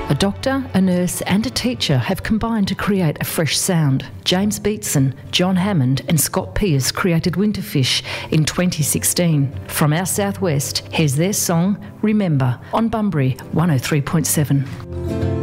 A doctor, a nurse and a teacher have combined to create a fresh sound. James Beatson, John Hammond and Scott Pearce created Winterfish in 2016. From our southwest, here's their song, Remember, on Bunbury 103.7.